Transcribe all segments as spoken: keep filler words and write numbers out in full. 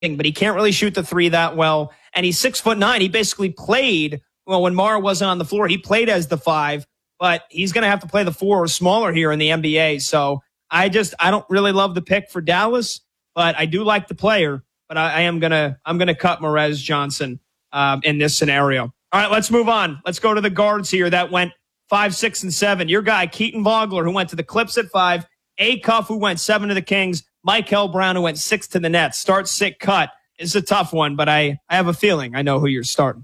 but he can't really shoot the three that well. And he's six foot nine. He basically played, well, when Mara wasn't on the floor, he played as the five, but he's going to have to play the four or smaller here in the N B A. So I just, I don't really love the pick for Dallas, but I do like the player. But I, I am going to, I'm going to cut Morez Johnson um, in this scenario. All right, let's move on. Let's go to the guards here that went five, six, and seven. Your guy, Keaton Vogler, who went to the Clips at five. Acuff, who went seven to the Kings. Michael Brown, who went six to the Nets. Start, sit, cut. It's a tough one, but I, I have a feeling I know who you're starting.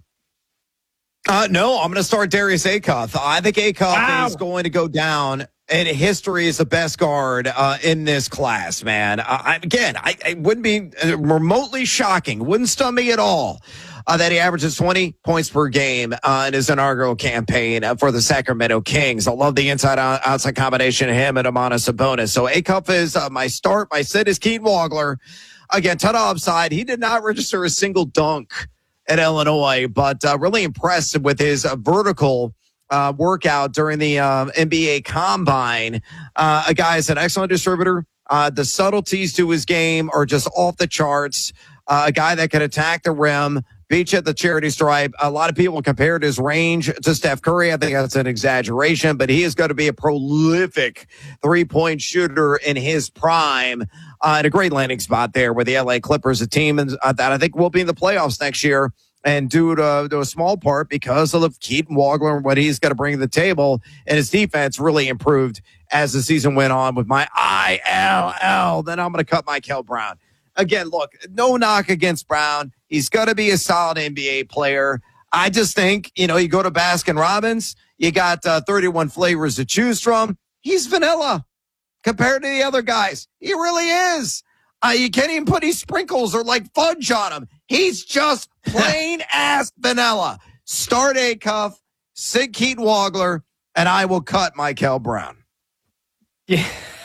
Uh, no, I'm going to start Darius Acuff. I think Acuff wow. is going to go down in history as the best guard uh, in this class, man. Uh, I, again, I, it wouldn't be remotely shocking. Wouldn't stun me at all uh, that he averages twenty points per game uh, in his inaugural campaign uh, for the Sacramento Kings. I love the inside-outside combination of him and Domantas Sabonis. So Acuff is uh, my start. My sit is Keaton Vogler. Again, ton of upside. He did not register a single dunk at Illinois, but uh, really impressed with his uh, vertical uh, workout during the uh, N B A Combine. Uh, a guy is an excellent distributor. Uh, the subtleties to his game are just off the charts. Uh, a guy that can attack the rim, beat you at the charity stripe. A lot of people compared his range to Steph Curry. I think that's an exaggeration, but he is going to be a prolific three-point shooter in his prime. Uh, and a great landing spot there with the L A Clippers, a team uh, that I think will be in the playoffs next year, and due to, to a small part because of Keaton Vogler and what he's going to bring to the table. And his defense really improved as the season went on with my I L L. Then I'm going to cut Michael Brown. Again, look, no knock against Brown. He's going to be a solid N B A player. I just think, you know, you go to Baskin Robbins, you got uh, thirty-one flavors to choose from. He's vanilla compared to the other guys. He really is. Uh, you can't even put any sprinkles or like fudge on him. He's just plain ass vanilla. Start Acuff, sit Keaton Vogler, and I will cut Michael Brown. Yeah,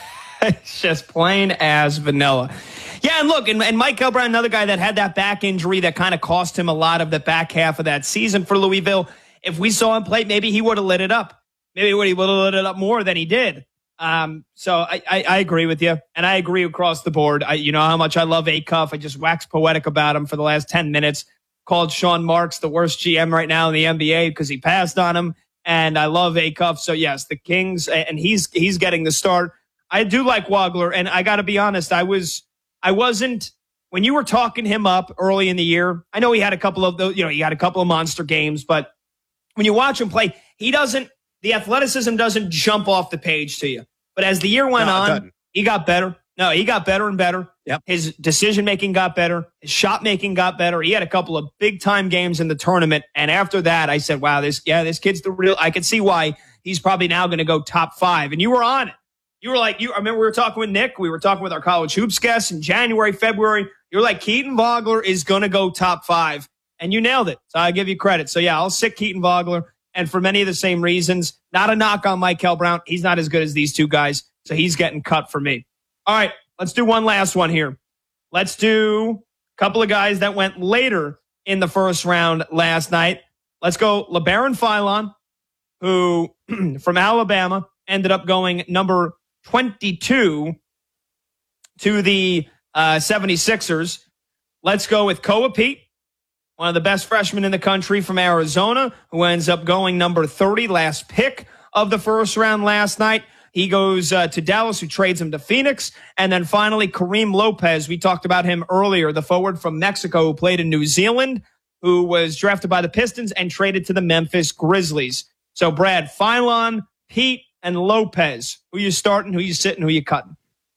it's just plain as vanilla. Yeah, and look, and, and Michael Brown, another guy that had that back injury that kind of cost him a lot of the back half of that season for Louisville. If we saw him play, maybe he would have lit it up. Maybe he would have lit it up more than he did. Um, so I, I, I agree with you, and I agree across the board. I, you know how much I love Acuff. I just waxed poetic about him for the last ten minutes. Called Sean Marks the worst G M right now in the N B A because he passed on him, and I love Acuff. So yes, the Kings, and he's he's getting the start. I do like Vogler, and I got to be honest, I was I wasn't when you were talking him up early in the year. I know he had a couple of those, you know, he had a couple of monster games, but when you watch him play, he doesn't. The athleticism doesn't jump off the page to you. But as the year went no, on, he got better. No, he got better and better. Yep. His decision-making got better. His shot-making got better. He had a couple of big-time games in the tournament. And after that, I said, wow, this yeah, this kid's the real – I can see why he's probably now going to go top five. And you were on it. You were like – you. I remember we were talking with Nick. We were talking with our college hoops guests in January, February. You were like, Keaton Vogler is going to go top five. And you nailed it. So I give you credit. So, yeah, I'll sit Keaton Vogler. And for many of the same reasons, not a knock on Michael Brown. He's not as good as these two guys, so he's getting cut for me. All right, let's do one last one here. Let's do a couple of guys that went later in the first round last night. Let's go LeBaron Philon, who from Alabama ended up going number twenty-two to the uh, seventy-sixers. Let's go with Koa Pete, one of the best freshmen in the country from Arizona, who ends up going number thirty, last pick of the first round last night. He goes uh, to Dallas, who trades him to Phoenix. And then finally, Kareem Lopez. We talked about him earlier, the forward from Mexico who played in New Zealand, who was drafted by the Pistons and traded to the Memphis Grizzlies. So, Brad, Philon, Pete, and Lopez. Who you starting, who you sitting, who you cutting?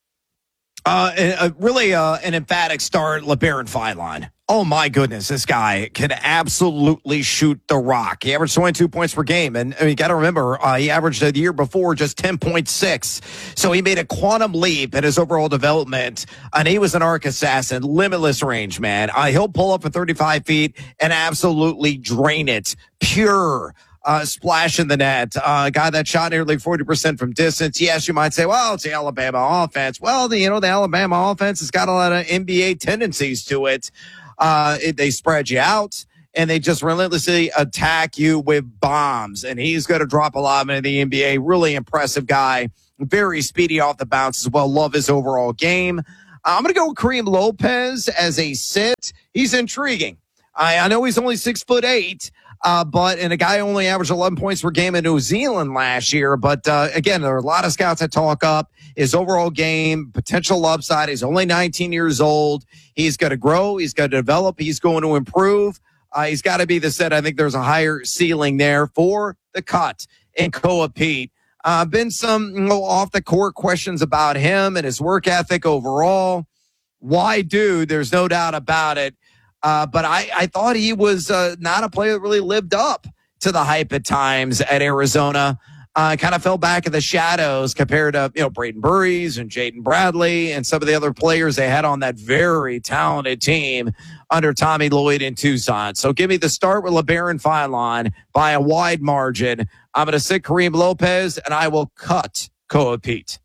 Uh, uh, really uh, an emphatic start, LeBaron Philon. Oh, my goodness, this guy can absolutely shoot the rock. He averaged twenty-two points per game, and, and you got to remember, uh, he averaged the year before just ten point six. So he made a quantum leap in his overall development, and he was an arc assassin, limitless range, man. Uh, he'll pull up at thirty-five feet and absolutely drain it. Pure uh, splash in the net. Uh, a guy that shot nearly forty percent from distance. Yes, you might say, well, it's the Alabama offense. Well, the, you know, the Alabama offense has got a lot of N B A tendencies to it. Uh, it, they spread you out, and they just relentlessly attack you with bombs. And he's going to drop a lot in the N B A. Really impressive guy. Very speedy off the bounce as well. Love his overall game. I'm going to go with Kareem Lopez as a sit. He's intriguing. I, I know he's only six foot eight, uh, but and a guy only averaged eleven points per game in New Zealand last year. But uh, again, there are a lot of scouts that talk up his overall game, potential upside. He's only nineteen years old. He's going to grow. He's going to develop. He's going to improve. Uh, he's got to be the set. I think there's a higher ceiling there for the cut in Koa Pete. Uh, been some you know, off the court questions about him and his work ethic overall. Why, dude? There's no doubt about it. Uh, but I, I thought he was uh, not a player that really lived up to the hype at times at Arizona. Uh, kind of fell back in the shadows compared to, you know, Braden Burries and Jaden Bradley and some of the other players they had on that very talented team under Tommy Lloyd in Tucson. So give me the start with LeBaron Philon by a wide margin. I'm going to sit Kareem Lopez, and I will cut Koa Pete.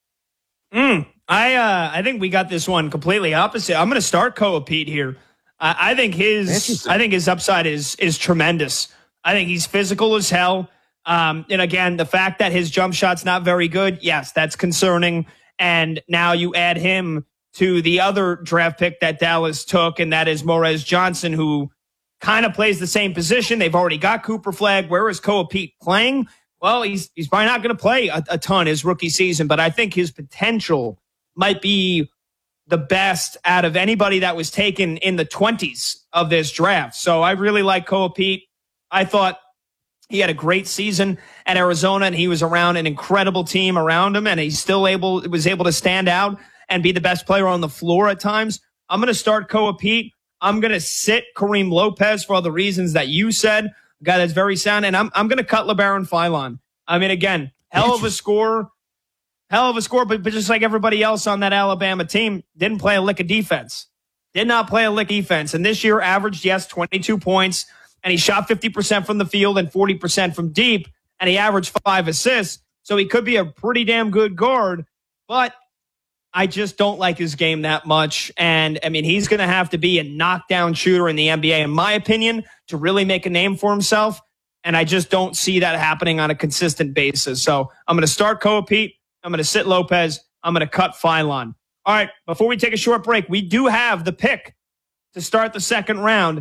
Mm, I uh, I think we got this one completely opposite. I'm going to start Koa Pete here. I, I think his I think his upside is is tremendous. I think he's physical as hell. Um, and again, the fact that his jump shot's not very good, yes, that's concerning. And now you add him to the other draft pick that Dallas took, and that is Morez Johnson, who kind of plays the same position. They've already got Cooper Flagg. Where is Koa Pete playing? Well, he's he's probably not going to play a, a ton his rookie season, but I think his potential might be the best out of anybody that was taken in the twenties of this draft. So I really like Koa Pete. I thought he had a great season at Arizona, and he was around an incredible team around him, and he still able was able to stand out and be the best player on the floor at times. I'm going to start Koa Pete. I'm going to sit Kareem Lopez for all the reasons that you said. A guy that's very sound, and I'm I'm going to cut LeBaron Philon. I mean, again, hell of a score. Hell of a score, but, but just like everybody else on that Alabama team, didn't play a lick of defense. Did not play a lick of defense. And this year averaged, yes, twenty-two points, and he shot fifty percent from the field and forty percent from deep, and he averaged five assists. So he could be a pretty damn good guard, but I just don't like his game that much. And, I mean, he's going to have to be a knockdown shooter in the N B A, in my opinion, to really make a name for himself. And I just don't see that happening on a consistent basis. So I'm going to start Koa Pete. I'm going to sit Lopez. I'm going to cut Philon. All right, before we take a short break, we do have the pick to start the second round.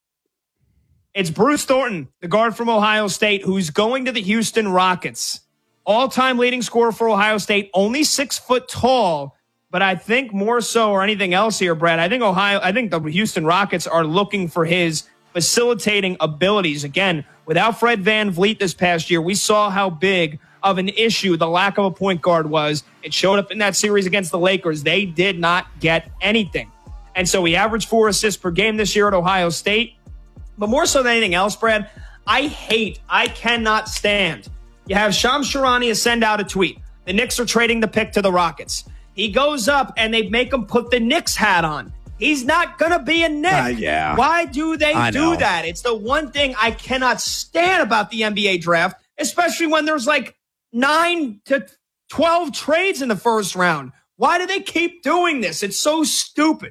It's Bruce Thornton, the guard from Ohio State, who's going to the Houston Rockets. All-time leading scorer for Ohio State, only six foot tall, but I think more so or anything else here, Brad, I think Ohio, I think the Houston Rockets are looking for his facilitating abilities. Again, without Fred VanVleet this past year, we saw how big of an issue the lack of a point guard was. It showed up in that series against the Lakers. They did not get anything. And so he averaged four assists per game this year at Ohio State. But more so than anything else, Brad, I hate, I cannot stand. You have Shams Charania send out a tweet. The Knicks are trading the pick to the Rockets. He goes up and they make him put the Knicks hat on. He's not going to be a Knick. Uh, yeah. Why do they I do know. that? It's the one thing I cannot stand about the N B A draft, especially when there's like nine to twelve trades in the first round. Why do they keep doing this? It's so stupid.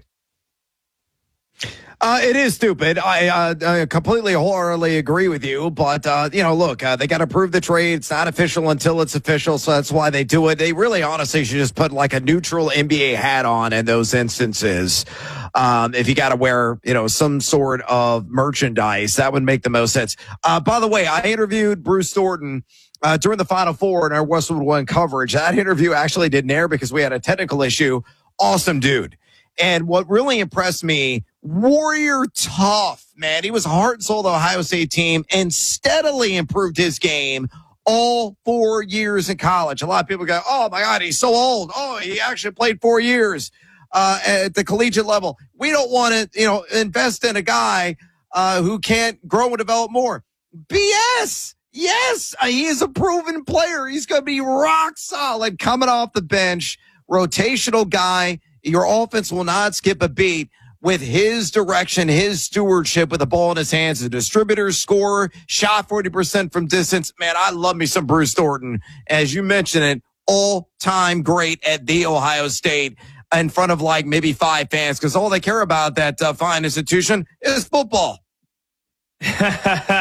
Uh, it is stupid. I, uh, I completely wholeheartedly agree with you. But, uh, you know, look, uh, they got to prove the trade. It's not official until it's official. So that's why they do it. They really honestly should just put like a neutral N B A hat on in those instances. Um, if you got to wear, you know, some sort of merchandise, that would make the most sense. Uh, by the way, I interviewed Bruce Thornton Uh, during the Final Four in our Westwood One coverage. That interview actually didn't air because we had a technical issue. Awesome dude. And what really impressed me, warrior tough, man. He was heart and soul of the Ohio State team and steadily improved his game all four years in college. A lot of people go, oh, my God, he's so old. Oh, he actually played four years uh, at the collegiate level. We don't want to, you know, invest in a guy uh, who can't grow and develop more. B S. Yes, he is a proven player. He's going to be rock solid coming off the bench. Rotational guy. Your offense will not skip a beat with his direction, his stewardship with the ball in his hands. A distributor, scorer, shot forty percent from distance. Man, I love me some Bruce Thornton. As you mentioned it, all-time great at The Ohio State in front of like maybe five fans because all they care about that uh, fine institution is football.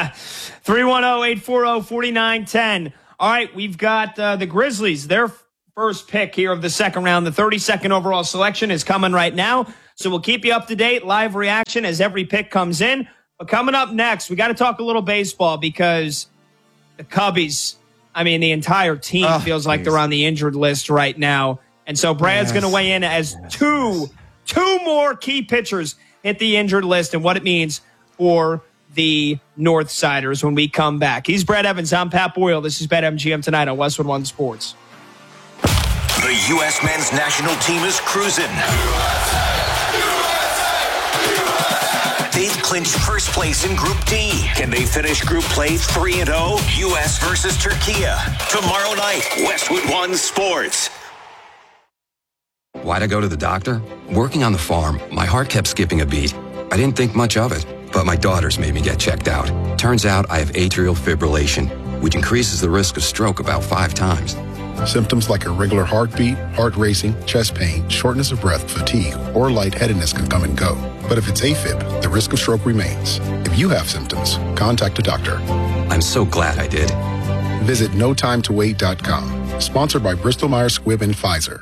three one zero, eight four zero, four nine one zero. All right, we've got uh, the Grizzlies. They're first pick here of the second round. The thirty-second overall selection is coming right now. So we'll keep you up to date, live reaction as every pick comes in. But coming up next, we got to talk a little baseball because the Cubbies, I mean, the entire team oh, feels like geez. they're on the injured list right now. And so Brad's yes. going to weigh in as yes. two, two more key pitchers hit the injured list and what it means for the Northsiders when we come back. He's Brad Evans. I'm Pat Boyle. This is BetMGM tonight on Westwood One Sports. The U S men's national team is cruising. They've clinched first place in Group D. Can they finish Group Play three and oh? U S versus Turkey. Tomorrow night, Westwood One Sports. Why'd I go to the doctor? Working on the farm, my heart kept skipping a beat. I didn't think much of it, but my daughters made me get checked out. Turns out I have atrial fibrillation, which increases the risk of stroke about five times. Symptoms like irregular heartbeat, heart racing, chest pain, shortness of breath, fatigue, or lightheadedness can come and go. But if it's AFib, the risk of stroke remains. If you have symptoms, contact a doctor. I'm so glad I did. Visit no time to wait dot com. Sponsored by Bristol Myers Squibb and Pfizer.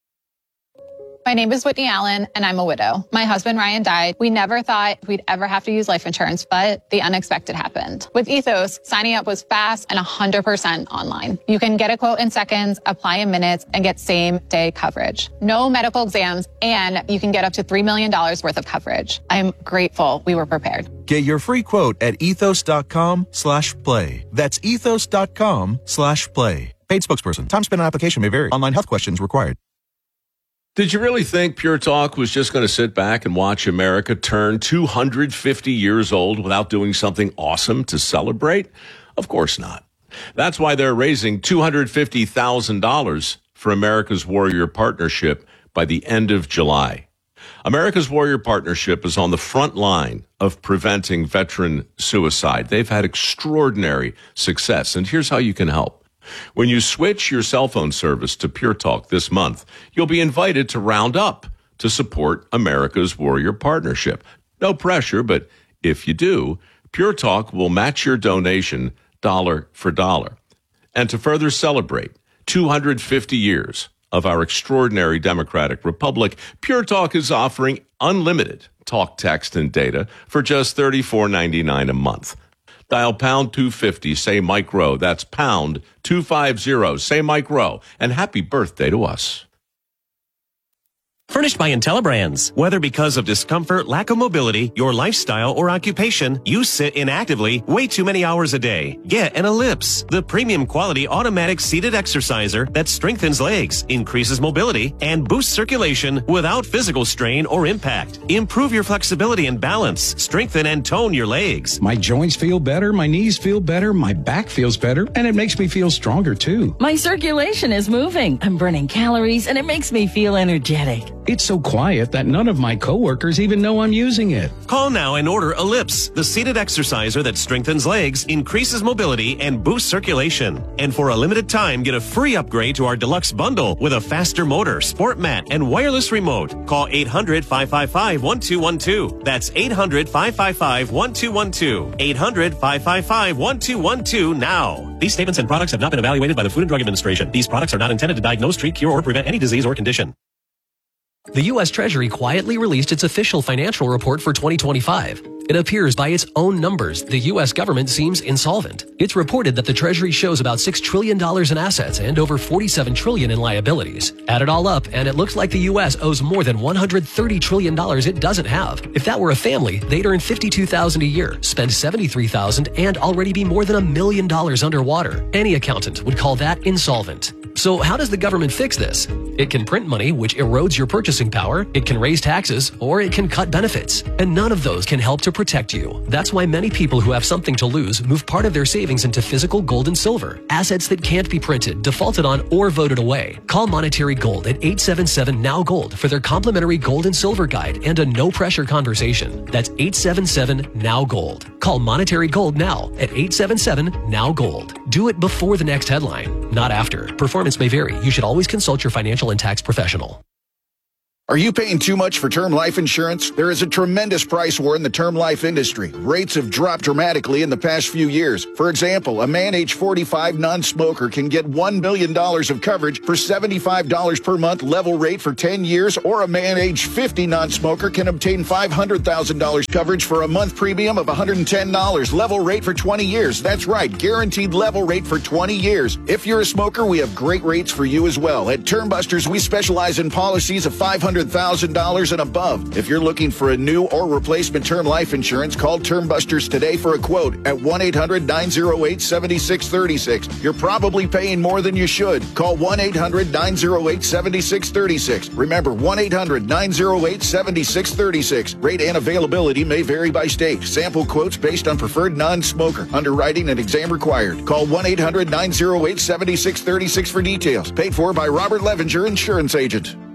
My name is Whitney Allen, and I'm a widow. My husband, Ryan, died. We never thought we'd ever have to use life insurance, but the unexpected happened. With Ethos, signing up was fast and one hundred percent online. You can get a quote in seconds, apply in minutes, and get same-day coverage. No medical exams, and you can get up to three million dollars worth of coverage. I'm grateful we were prepared. Get your free quote at ethos.com slash play. That's ethos.com slash play. Paid spokesperson. Time spent on application may vary. Online health questions required. Did you really think Pure Talk was just going to sit back and watch America turn two hundred fifty years old without doing something awesome to celebrate? Of course not. That's why they're raising two hundred fifty thousand dollars for America's Warrior Partnership by the end of July. America's Warrior Partnership is on the front line of preventing veteran suicide. They've had extraordinary success, and here's how you can help. When you switch your cell phone service to Pure Talk this month, you'll be invited to round up to support America's Warrior Partnership. No pressure, but if you do, Pure Talk will match your donation dollar for dollar. And to further celebrate two hundred fifty years of our extraordinary democratic republic, Pure Talk is offering unlimited talk, text, and data for just thirty-four ninety-nine a month. Dial pound two fifty, say Mike Rowe. That's pound two fifty, say Mike Rowe. And happy birthday to us. Furnished by IntelliBrands. Whether because of discomfort, lack of mobility, your lifestyle, or occupation, you sit inactively way too many hours a day. Get an Ellipse, the premium quality automatic seated exerciser that strengthens legs, increases mobility, and boosts circulation without physical strain or impact. Improve your flexibility and balance. Strengthen and tone your legs. My joints feel better, my knees feel better, my back feels better, and it makes me feel stronger too. My circulation is moving. I'm burning calories, and it makes me feel energetic. It's so quiet that none of my coworkers even know I'm using it. Call now and order Ellipse, the seated exerciser that strengthens legs, increases mobility, and boosts circulation. And for a limited time, get a free upgrade to our deluxe bundle with a faster motor, sport mat, and wireless remote. Call eight hundred, five five five, one two one two. That's eight hundred, five five five, one two one two. eight hundred, five five five, one two one two now. These statements and products have not been evaluated by the Food and Drug Administration. These products are not intended to diagnose, treat, cure, or prevent any disease or condition. The U S Treasury quietly released its official financial report for twenty twenty-five. It appears by its own numbers, the U S government seems insolvent. It's reported that the Treasury shows about six trillion dollars in assets and over forty-seven trillion dollars in liabilities. Add it all up, and it looks like the U S owes more than one hundred thirty trillion dollars it doesn't have. If that were a family, they'd earn fifty-two thousand dollars a year, spend seventy-three thousand dollars, and already be more than a million dollars underwater. Any accountant would call that insolvent. So how does the government fix this? It can print money, which erodes your purchasing power, it can raise taxes, or it can cut benefits. And none of those can help to protect you. That's why many people who have something to lose move part of their savings into physical gold and silver, assets that can't be printed, defaulted on, or voted away. Call Monetary Gold at eight seven seven, N O W Gold for their complimentary gold and silver guide and a no-pressure conversation. That's eight seven seven, N O W Gold. Call Monetary Gold now at eight seven seven, N O W Gold. Do it before the next headline, not after. Performance may vary. You should always consult your financial and tax professional. Are you paying too much for term life insurance? There is a tremendous price war in the term life industry. Rates have dropped dramatically in the past few years. For example, a man age forty-five non-smoker can get one million dollars of coverage for seventy-five dollars per month level rate for ten years, or a man age fifty non-smoker can obtain five hundred thousand dollars coverage for a month premium of one hundred ten dollars level rate for twenty years. That's right, guaranteed level rate for twenty years. If you're a smoker, we have great rates for you as well. At Termbusters, we specialize in policies of five hundred thousand dollars and above. If you're looking for a new or replacement term life insurance, call Termbusters today for a quote at one eight hundred nine oh eight seven six three six. You're probably paying more than you should. Call one eight hundred nine oh eight seven six three six. Remember, one eight hundred nine oh eight seven six three six. Rate and availability may vary by state. Sample quotes based on preferred non-smoker. Underwriting and exam required. Call one eight hundred nine oh eight seven six three six for details. Paid for by Robert Levinger, insurance agent.